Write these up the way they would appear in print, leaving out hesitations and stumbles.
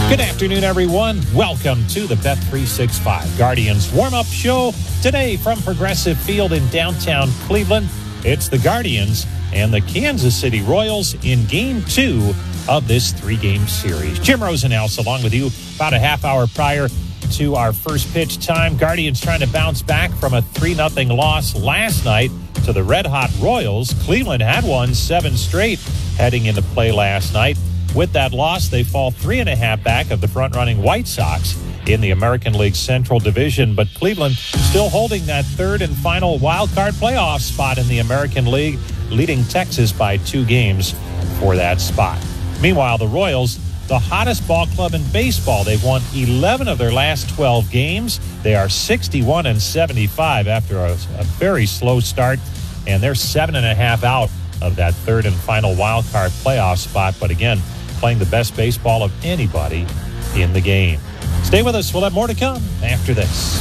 Good afternoon, everyone. Welcome to the Bet365 Guardians warm-up show. Today from Progressive Field in downtown Cleveland, it's the Guardians and the Kansas City Royals in Game 2 of this three-game series. Jim Rosenhaus along with you about a half hour prior to our first pitch time. Guardians trying to bounce back from a 3-0 loss last night to the red-hot Royals. Cleveland had won 7 straight heading into play last night. With that loss, they fall 3.5 back of the front-running White Sox in the American League Central Division. But Cleveland still holding that third and final wild-card playoff spot in the American League, leading Texas by 2 games for that spot. Meanwhile, the Royals, the hottest ball club in baseball. They've won 11 of their last 12 games. They are 61-75 after a very slow start, and they're 7.5 out of that third and final wild-card playoff spot. But again, playing the best baseball of anybody in the game. Stay with us. We'll have more to come after this.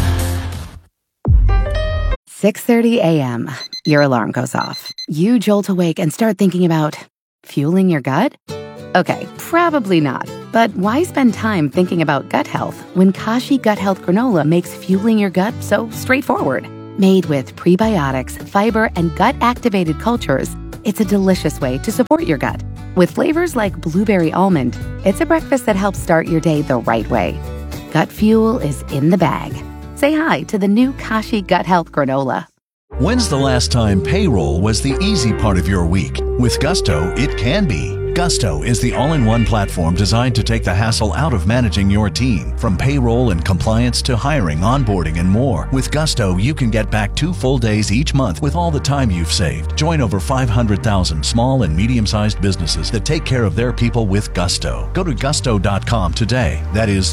6:30 a.m. Your alarm goes off. You jolt awake and start thinking about fueling your gut? Okay, probably not. But why spend time thinking about gut health when Kashi Gut Health Granola makes fueling your gut so straightforward? Made with prebiotics, fiber, and gut-activated cultures, it's a delicious way to support your gut. With flavors like blueberry almond, it's a breakfast that helps start your day the right way. Gut fuel is in the bag. Say hi to the new Kashi Gut Health Granola. When's the last time payroll was the easy part of your week? With Gusto, it can be. Gusto is the all-in-one platform designed to take the hassle out of managing your team. From payroll and compliance to hiring, onboarding, and more. With Gusto, you can get back 2 full days each month with all the time you've saved. Join over 500,000 small and medium-sized businesses that take care of their people with Gusto. Go to gusto.com today. That is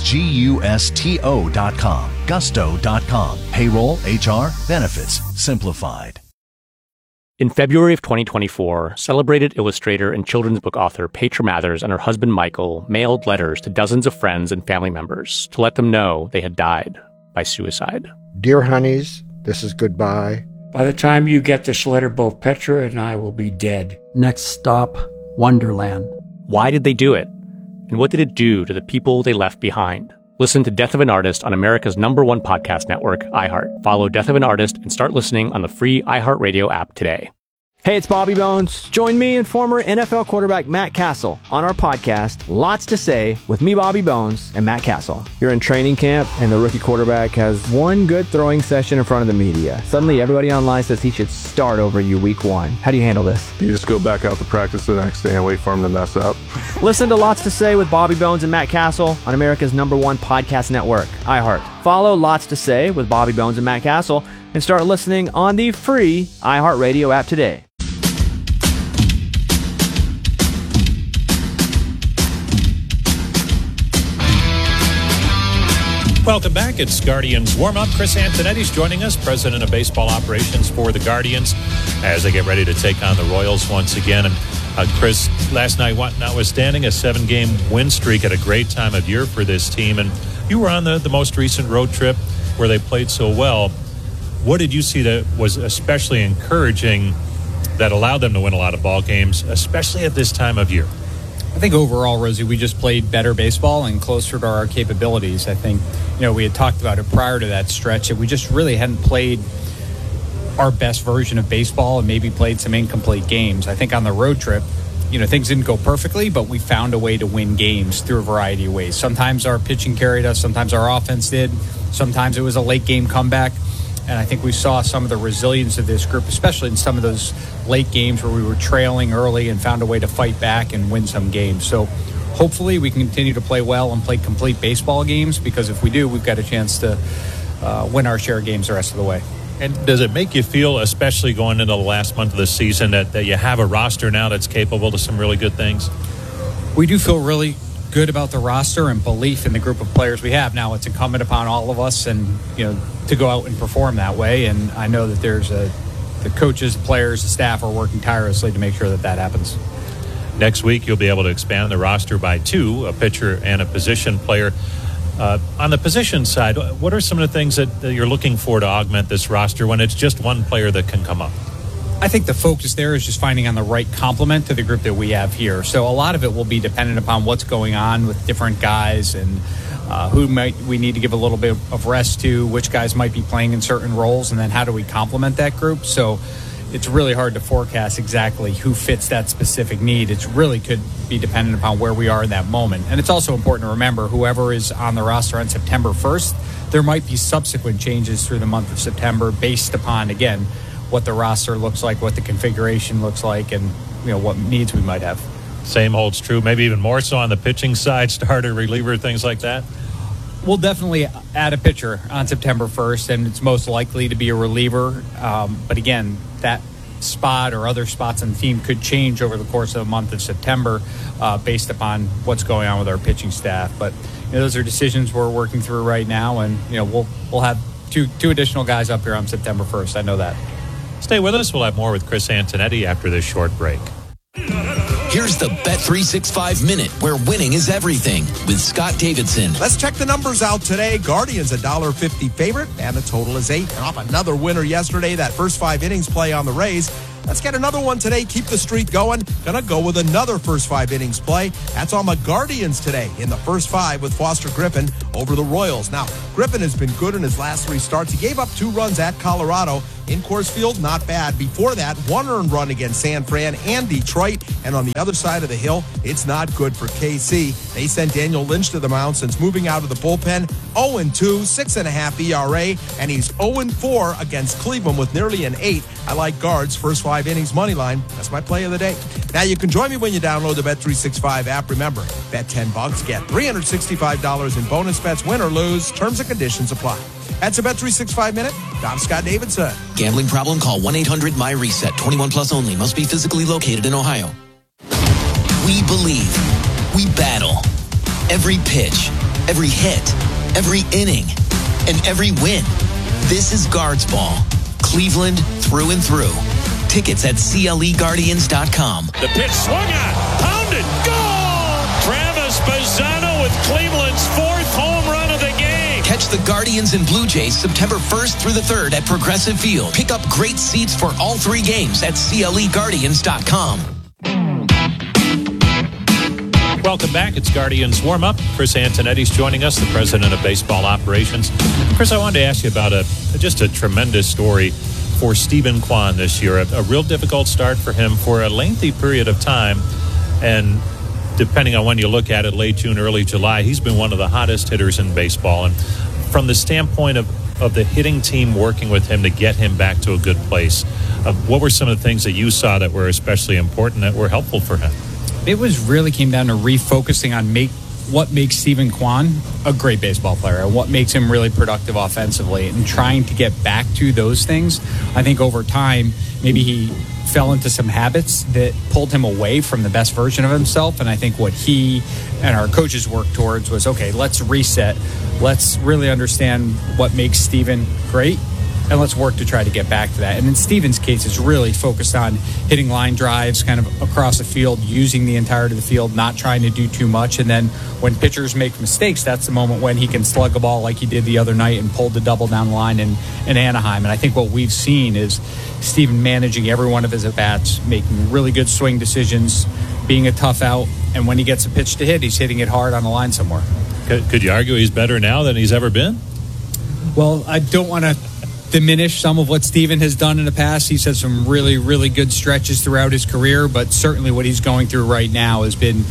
Gusto.com. Gusto.com. Payroll, HR, benefits, simplified. In February of 2024, celebrated illustrator and children's book author Petra Mathers and her husband Michael mailed letters to dozens of friends and family members to let them know they had died by suicide. Dear honeys, this is goodbye. By the time you get this letter, both Petra and I will be dead. Next stop, Wonderland. Why did they do it? And what did it do to the people they left behind? Listen to Death of an Artist on America's #1 podcast network, iHeart. Follow Death of an Artist and start listening on the free iHeartRadio app today. Hey, it's Bobby Bones. Join me and former NFL quarterback Matt Castle on our podcast, Lots to Say, with me, Bobby Bones, and Matt Castle. You're in training camp, and the rookie quarterback has one good throwing session in front of the media. Suddenly, everybody online says he should start over you week 1. How do you handle this? You just go back out to practice the next day and wait for him to mess up. Listen to Lots to Say with Bobby Bones and Matt Castle on America's #1 podcast network, iHeart. Follow Lots to Say with Bobby Bones and Matt Castle and start listening on the free iHeartRadio app today. Welcome back. It's Guardians warm-up. Chris Antonetti's joining us, president of baseball operations for the Guardians, as they get ready to take on the Royals once again. And Chris, last night, notwithstanding a 7-game win streak at a great time of year for this team, and you were on the most recent road trip where they played so well. What did you see that was especially encouraging that allowed them to win a lot of ball games, especially at this time of year? I think overall, Rosie, we just played better baseball and closer to our capabilities. I think, we had talked about it prior to that stretch that we just really hadn't played our best version of baseball and maybe played some incomplete games. I think on the road trip, things didn't go perfectly, but we found a way to win games through a variety of ways. Sometimes our pitching carried us, sometimes our offense did, sometimes it was a late game comeback. And I think we saw some of the resilience of this group, especially in some of those late games where we were trailing early and found a way to fight back and win some games. So hopefully we can continue to play well and play complete baseball games, because if we do, we've got a chance to win our share of games the rest of the way. And does it make you feel, especially going into the last month of the season, that you have a roster now that's capable of some really good things? We do feel really good about the roster and belief in the group of players we have. Now it's incumbent upon all of us and to go out and perform that way, and I know that there's the coaches, the players, the staff are working tirelessly to make sure that happens. Next week you'll be able to expand the roster by 2, a pitcher and a position player. On the position side, what are some of the things that you're looking for to augment this roster when it's just one player that can come up? I think the focus there is just finding on the right complement to the group that we have here. So a lot of it will be dependent upon what's going on with different guys and who might we need to give a little bit of rest to, which guys might be playing in certain roles, and then how do we complement that group. So it's really hard to forecast exactly who fits that specific need. It really could be dependent upon where we are in that moment. And it's also important to remember whoever is on the roster on September 1st, there might be subsequent changes through the month of September based upon, again, what the roster looks like, what the configuration looks like, and what needs we might have. Same holds true, maybe even more so on the pitching side, starter, reliever, things like that? We'll definitely add a pitcher on September 1st, and it's most likely to be a reliever. But again, that spot or other spots on the team could change over the course of the month of September based upon what's going on with our pitching staff. But those are decisions we're working through right now, and we'll have two additional guys up here on September 1st. I know that. Stay with us. We'll have more with Chris Antonetti after this short break. Here's the Bet365 Minute, where winning is everything, with Scott Davidson. Let's check the numbers out today. Guardians $1.50 favorite, and the total is 8. And off another winner yesterday, that first 5 innings play on the Rays. Let's get another one today. Keep the streak going. Gonna go with another first 5 innings play. That's on the Guardians today in the first 5 with Foster Griffin over the Royals. Now, Griffin has been good in his last 3 starts. He gave up 2 runs at Colorado. In Coors Field, not bad. Before that, 1 earned run against San Fran and Detroit. And on the other side of the hill, it's not good for KC. They sent Daniel Lynch to the mound since moving out of the bullpen. 0-2, 6.5 ERA, and he's 0-4 against Cleveland with nearly an 8. I like Guards first 5 innings money line. That's my play of the day. Now you can join me when you download the Bet365 app. Remember, bet $10, get $365 in bonus bets, win or lose. Terms and conditions apply. That's a Bet365 Minute. I'm Scott Davidson. Gambling problem? Call 1-800-MY-RESET. 21 plus only. Must be physically located in Ohio. We believe. We battle. Every pitch, every hit, every inning, and every win. This is Guards Ball. Cleveland through and through. Tickets at CLEGuardians.com. The pitch swung on, pounded, goal! Travis Bazzano with Cleveland's 4th home run of the game. Catch the Guardians and Blue Jays September 1st through the 3rd at Progressive Field. Pick up great seats for all 3 games at CLEGuardians.com. Welcome back. It's Guardians Warm-Up. Chris Antonetti's joining us, the president of baseball operations. Chris, I wanted to ask you about just a tremendous story for Steven Kwan this year. A real difficult start for him for a lengthy period of time. And depending on when you look at it, late June, early July, he's been one of the hottest hitters in baseball. And from the standpoint of the hitting team working with him to get him back to a good place, what were some of the things that you saw that were especially important that were helpful for him? It really came down to refocusing on what makes Steven Kwan a great baseball player and what makes him really productive offensively, and trying to get back to those things. I think over time, maybe he fell into some habits that pulled him away from the best version of himself. And I think what he and our coaches worked towards was, okay, let's reset. Let's really understand what makes Steven great, and let's work to try to get back to that. And in Steven's case, it's really focused on hitting line drives kind of across the field, using the entirety of the field, not trying to do too much. And then when pitchers make mistakes, that's the moment when he can slug a ball like he did the other night and pulled the double down the line in Anaheim. And I think what we've seen is Steven managing every one of his at-bats, making really good swing decisions, being a tough out. And when he gets a pitch to hit, he's hitting it hard on the line somewhere. Could you argue he's better now than he's ever been? Well, I don't want to diminish some of what Steven has done in the past. He's had some really, really good stretches throughout his career, but certainly what he's going through right now has been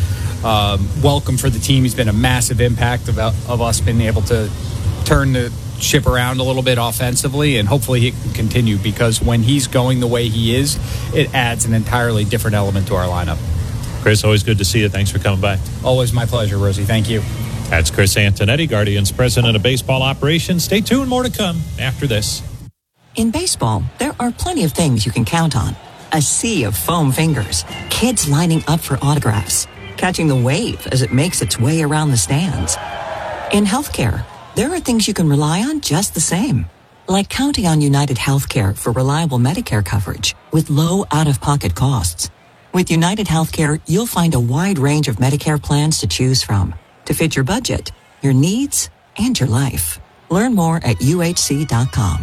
welcome for the team. He's been a massive impact of us being able to turn the ship around a little bit offensively, and hopefully he can continue, because when he's going the way he is, it adds an entirely different element to our lineup. Chris, always good to see you. Thanks for coming by. Always my pleasure, Rosie. Thank you. That's Chris Antonetti, Guardians president of baseball operations. Stay tuned. More to come after this. In baseball, there are plenty of things you can count on. A sea of foam fingers, kids lining up for autographs, catching the wave as it makes its way around the stands. In healthcare, there are things you can rely on just the same, like counting on United Healthcare for reliable Medicare coverage with low out-of-pocket costs. With United Healthcare, you'll find a wide range of Medicare plans to choose from to fit your budget, your needs, and your life. Learn more at UHC.com.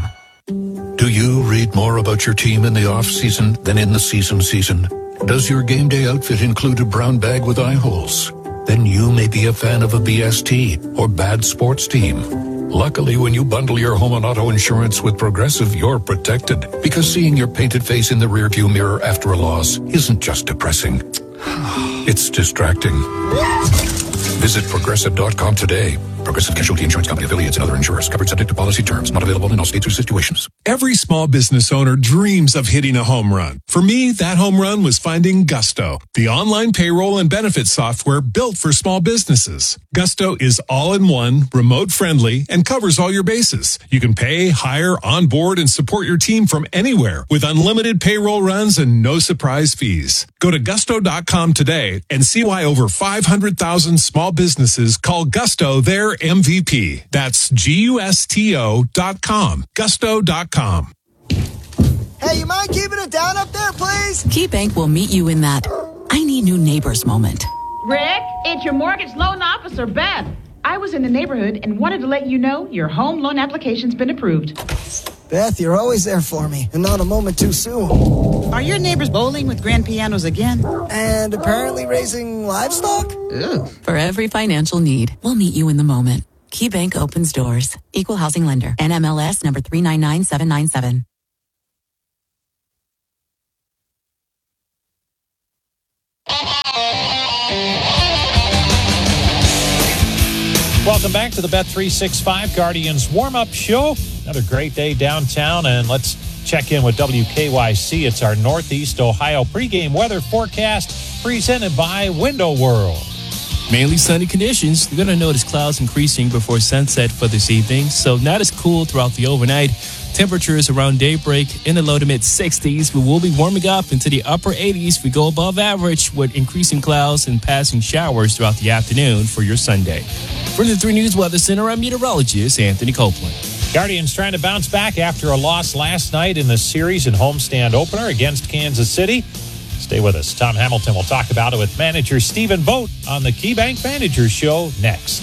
Do you read more about your team in the off-season than in the season? Does your game day outfit include a brown bag with eye holes? Then you may be a fan of a BST or bad sports team. Luckily, when you bundle your home and auto insurance with Progressive, you're protected. Because seeing your painted face in the rearview mirror after a loss isn't just depressing. It's distracting. Visit Progressive.com today. Progressive Casualty Insurance Company affiliates and other insurers. Covered subject to policy terms. Not available in all states or situations. Every small business owner dreams of hitting a home run. For me, that home run was finding Gusto, the online payroll and benefits software built for small businesses. Gusto is all-in-one, remote-friendly, and covers all your bases. You can pay, hire, onboard, and support your team from anywhere with unlimited payroll runs and no surprise fees. Go to Gusto.com today and see why over 500,000 small businesses call Gusto their MVP. That's Gusto.com. Gusto.com. Hey, you mind keeping it down up there, please? KeyBank will meet you in that I need new neighbors moment. Rick, it's your mortgage loan officer, Beth. I was in the neighborhood and wanted to let you know your home loan application's been approved. Beth, you're always there for me, and not a moment too soon. Are your neighbors bowling with grand pianos again? And apparently raising livestock? Ew. For every financial need, we'll meet you in the moment. KeyBank opens doors. Equal housing lender. NMLS number 399797. Welcome back to the Bet365 Guardians warm-up show. Another great day downtown, and let's check in with WKYC. It's our Northeast Ohio pregame weather forecast presented by Window World. Mainly sunny conditions. You're going to notice clouds increasing before sunset for this evening, so not as cool throughout the overnight. Temperatures around daybreak in the low to mid 60s. We will be warming up into the upper 80s. We go above average with increasing clouds and passing showers throughout the afternoon for your Sunday. From the 3 News Weather Center, I'm meteorologist Anthony Copeland. Guardians trying to bounce back after a loss last night in the series and homestand opener against Kansas City. Stay with us. Tom Hamilton will talk about it with manager Stephen Vogt on the KeyBank Manager Show next.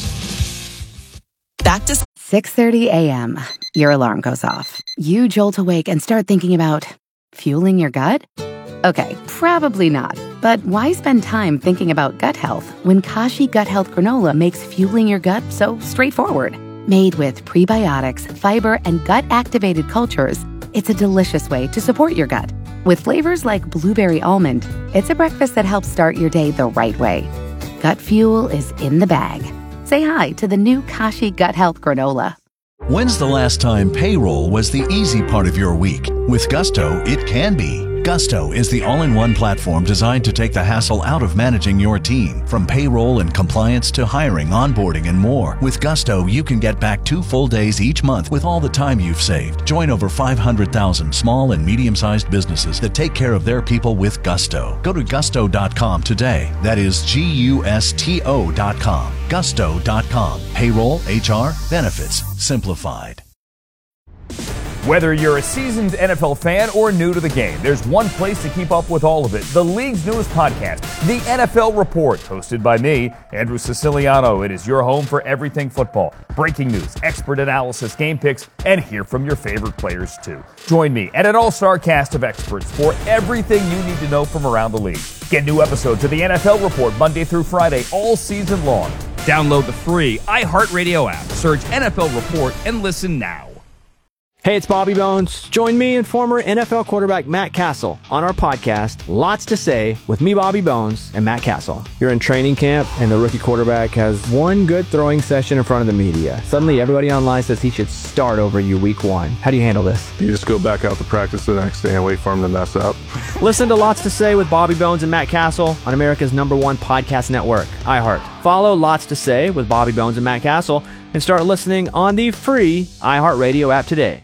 Back to 6:30 a.m. Your alarm goes off. You jolt awake and start thinking about fueling your gut? Okay, probably not. But why spend time thinking about gut health when Kashi Gut Health Granola makes fueling your gut so straightforward? Made with prebiotics, fiber, and gut-activated cultures, it's a delicious way to support your gut. With flavors like blueberry almond, it's a breakfast that helps start your day the right way. Gut fuel is in the bag. Say hi to the new Kashi Gut Health Granola. When's the last time payroll was the easy part of your week? With Gusto, it can be. Gusto is the all-in-one platform designed to take the hassle out of managing your team. From payroll and compliance to hiring, onboarding, and more. With Gusto, you can get back 2 full days each month with all the time you've saved. Join over 500,000 small and medium-sized businesses that take care of their people with Gusto. Go to Gusto.com today. That is Gusto.com. Gusto.com. Payroll, HR, benefits, simplified. Whether you're a seasoned NFL fan or new to the game, there's one place to keep up with all of it. The league's newest podcast, The NFL Report, hosted by me, Andrew Siciliano. It is your home for everything football. Breaking news, expert analysis, game picks, and hear from your favorite players too. Join me and an all-star cast of experts for everything you need to know from around the league. Get new episodes of The NFL Report Monday through Friday all season long. Download the free iHeartRadio app. Search NFL Report and listen now. Hey, it's Bobby Bones. Join me and former NFL quarterback Matt Castle on our podcast, Lots to Say, with me, Bobby Bones, and Matt Castle. You're in training camp, and the rookie quarterback has one good throwing session in front of the media. Suddenly, everybody online says he should start over you week 1. How do you handle this? You just go back out to practice the next day and wait for him to mess up. Listen to Lots to Say with Bobby Bones and Matt Castle on America's #1 podcast network, iHeart. Follow Lots to Say with Bobby Bones and Matt Castle and start listening on the free iHeartRadio app today.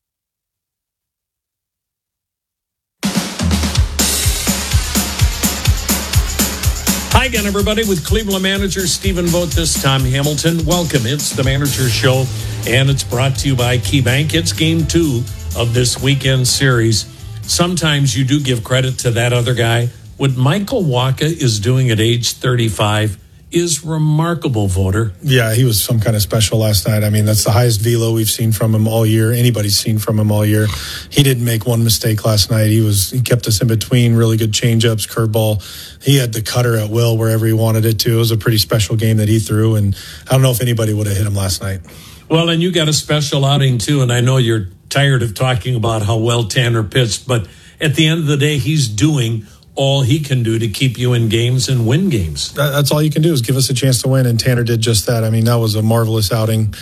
Hi again, everybody, with Cleveland manager Stephen Vogt, this Tom Hamilton. Welcome. It's the Manager Show, and it's brought to you by KeyBank. It's game 2 of this weekend series. Sometimes you do give credit to that other guy. What Michael Wacha is doing at age 35 is remarkable, Voter. Yeah, he was some kind of special last night. I mean, that's the highest velo we've seen from him all year. Anybody's seen from him all year. He didn't make one mistake last night. He kept us in between, really good changeups, curveball. He had the cutter at will wherever he wanted it to. It was a pretty special game that he threw, and I don't know if anybody would have hit him last night. Well, and you got a special outing, too, and I know you're tired of talking about how well Tanner pitched, but at the end of the day, he's doing all he can do to keep you in games and win games. That's all you can do is give us a chance to win, and Tanner did just that. I mean, that was a marvelous outing.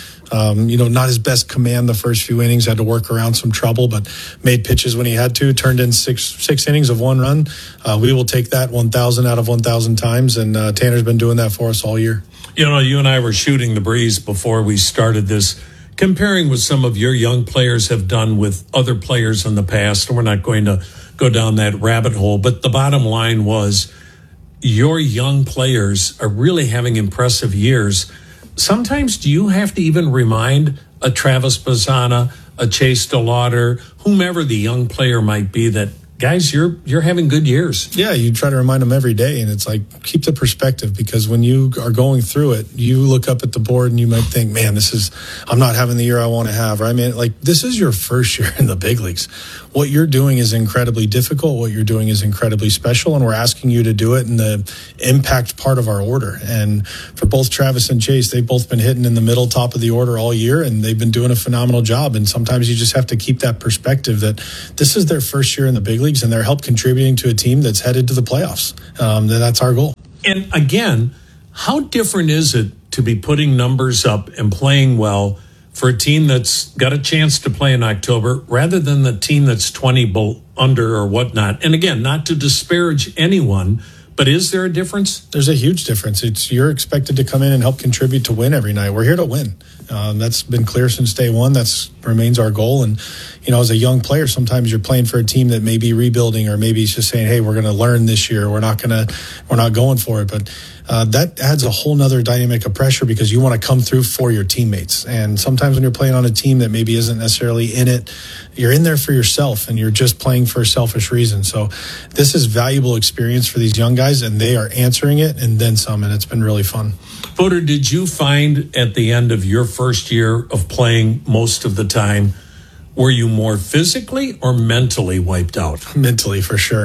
Not his best command the first few innings, had to work around some trouble, but made pitches when he had to, turned in six innings of one run. We will take that 1,000 out of 1,000 times, and Tanner's been doing that for us all year. You know, you and I were shooting the breeze before we started this, comparing what some of your young players have done with other players in the past, and we're not going to go down that rabbit hole. But the bottom line was your young players are really having impressive years. Sometimes do you have to even remind a Travis Bazzana, a Chase DeLauder, whomever the young player might be, that, guys, you're having good years? Yeah, you try to remind them every day, and it's like, keep the perspective, because when you are going through it, you look up at the board and you might think, man, I'm not having the year I want to have. Right? I mean, like, this is your first year in the big leagues. What you're doing is incredibly difficult. What you're doing is incredibly special, and we're asking you to do it in the impact part of our order. And for both Travis and Chase, they've both been hitting in the middle, top of the order all year, and they've been doing a phenomenal job. And sometimes you just have to keep that perspective that this is their first year in the big leagues, and they're help contributing to a team that's headed to the playoffs. That's our goal. And again, how different is it to be putting numbers up and playing well for a team that's got a chance to play in October rather than the team that's 20 under or whatnot? And again, not to disparage anyone, but is there a difference? There's a huge difference. You're expected to come in and help contribute to win every night. We're here to win. That's been clear since day one. That remains our goal. And, as a young player, sometimes you're playing for a team that may be rebuilding, or maybe it's just saying, hey, we're going to learn this year. We're not going for it. But that adds a whole nother dynamic of pressure, because you want to come through for your teammates. And sometimes when you're playing on a team that maybe isn't necessarily in it, you're in there for yourself, and you're just playing for a selfish reason. So this is valuable experience for these young guys, and they are answering it and then some, and it's been really fun. Voter, did you find at the end of your first year of playing most of the time, were you more physically or mentally wiped out? Mentally, for sure.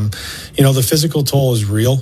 The physical toll is real.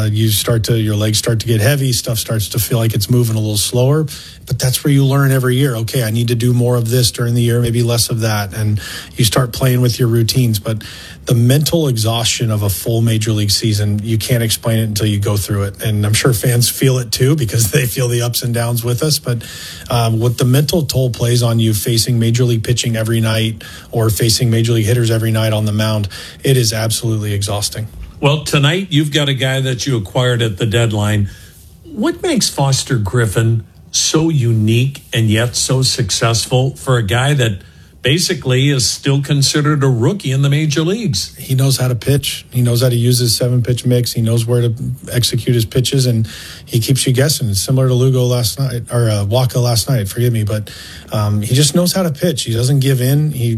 Your legs start to get heavy. Stuff starts to feel like it's moving a little slower. But that's where you learn every year. Okay, I need to do more of this during the year, maybe less of that. And you start playing with your routines. But the mental exhaustion of a full major league season, you can't explain it until you go through it. And I'm sure fans feel it too, because they feel the ups and downs with us. But what the mental toll plays on you facing major league pitching every night, or facing major league hitters every night on the mound, it is absolutely exhausting. Well, tonight you've got a guy that you acquired at the deadline. What makes Foster Griffin so unique and yet so successful for a guy that basically is still considered a rookie in the major leagues? He knows how to pitch. He knows how to use his 7-pitch mix. He knows where to execute his pitches, and he keeps you guessing. It's similar to Lugo last night, or Waka last night, forgive me, but he just knows how to pitch. He doesn't give in. He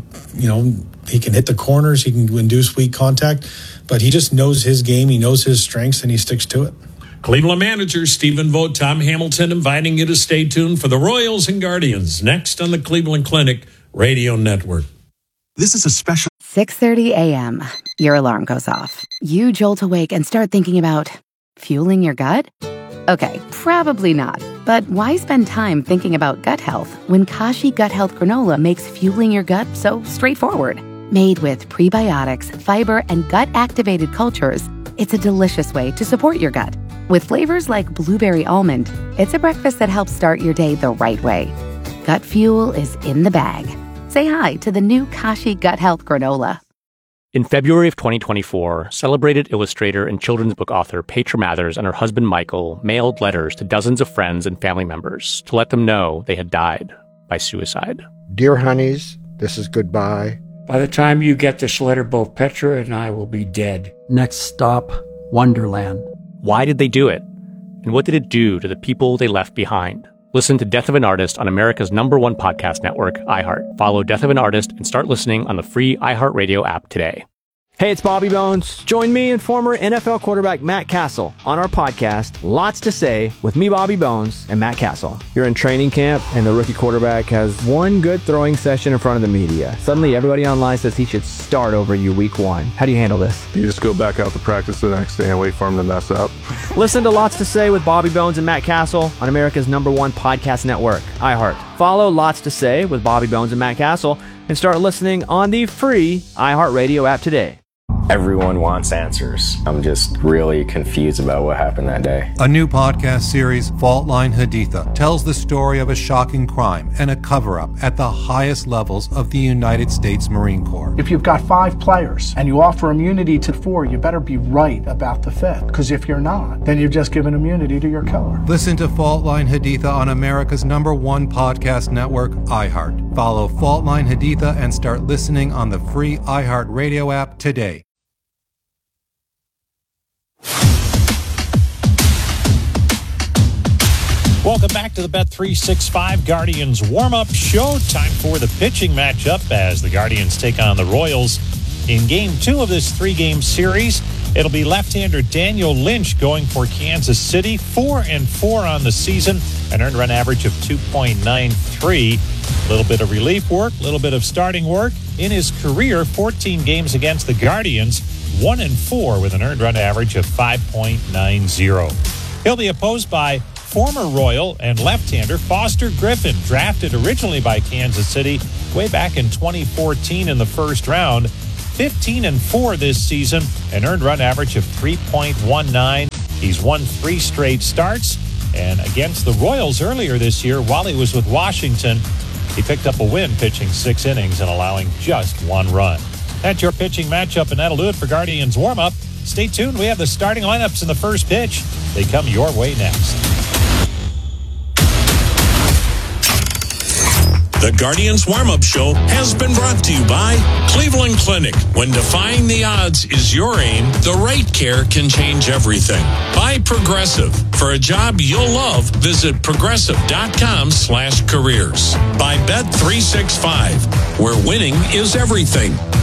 can hit the corners. He can induce weak contact, but he just knows his game. He knows his strengths, and he sticks to it. Cleveland manager Stephen Vogt, Tom Hamilton, inviting you to stay tuned for the Royals and Guardians next on the Cleveland Clinic Radio Network. This is a special 6:30 a.m. Your alarm goes off. You jolt awake and start thinking about fueling your gut? Okay, probably not. But why spend time thinking about gut health when Kashi Gut Health Granola makes fueling your gut so straightforward? Made with prebiotics, fiber, and gut-activated cultures, it's a delicious way to support your gut. With flavors like blueberry almond, it's a breakfast that helps start your day the right way. Gut fuel is in the bag. Say hi to the new Kashi Gut Health Granola. In February of 2024, celebrated illustrator and children's book author Petra Mathers and her husband Michael mailed letters to dozens of friends and family members to let them know they had died by suicide. Dear honeys, this is goodbye. By the time you get this letter, both Petra and I will be dead. Next stop, Wonderland. Why did they do it? And what did it do to the people they left behind? Listen to Death of an Artist on America's #1 podcast network, iHeart. Follow Death of an Artist and start listening on the free iHeartRadio app today. Hey, it's Bobby Bones. Join me and former NFL quarterback Matt Castle on our podcast, Lots to Say, with me, Bobby Bones, and Matt Castle. You're in training camp, and the rookie quarterback has one good throwing session in front of the media. Suddenly, everybody online says he should start over you week one. How do you handle this? You just go back out to practice the next day and wait for him to mess up. Listen to Lots to Say with Bobby Bones and Matt Castle on America's #1 podcast network, iHeart. Follow Lots to Say with Bobby Bones and Matt Castle and start listening on the free iHeartRadio app today. Everyone wants answers. I'm just really confused about what happened that day. A new podcast series, Fault Line Haditha, tells the story of a shocking crime and a cover-up at the highest levels of the United States Marine Corps. If you've got 5 players and you offer immunity to 4, you better be right about the 5th. Because if you're not, then you've just given immunity to your killer. Listen to Fault Line Haditha on America's #1 podcast network, iHeart. Follow Fault Line Haditha and start listening on the free iHeart Radio app today. Welcome back to the Bet365 Guardians warm-up show. Time for the pitching matchup as the Guardians take on the Royals in Game 2 of this 3-game series. It'll be left-hander Daniel Lynch going for Kansas City, 4-4 on the season, an earned run average of 2.93. A little bit of relief work, a little bit of starting work. In his career, 14 games against the Guardians, 1-4 with an earned run average of 5.90. He'll be opposed by former Royal and left-hander Foster Griffin, drafted originally by Kansas City way back in 2014 in the first round. 15-4 this season, an earned run average of 3.19. He's won 3 straight starts, and against the Royals earlier this year, while he was with Washington, he picked up a win pitching 6 innings and allowing just 1 run. That's your pitching matchup, and that'll do it for Guardians warm-up. Stay tuned. We have the starting lineups in the first pitch. They come your way next. The Guardians Warm-Up Show has been brought to you by Cleveland Clinic. When defying the odds is your aim, the right care can change everything. By Progressive. For a job you'll love, visit progressive.com/careers. By Bet365, where winning is everything.